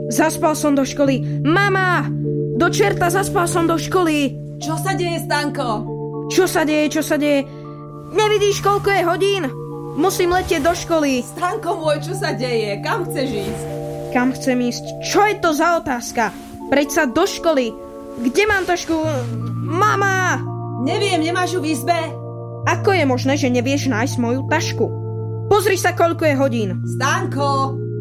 Zaspal som do školy. Mama! Do čerta, zaspal som do školy. Čo sa deje, Stanko? Čo sa deje? Nevidíš, koľko je hodín? Musím letieť do školy. Stanko môj, čo sa deje? Kam chceš ísť? Kam chcem ísť? Čo je to za otázka? Preď sa do školy. Kde mám tašku? Mama! Neviem, nemáš ju v izbe? Ako je možné, že nevieš nájsť moju tašku? Pozri sa, koľko je hodín. Stanko!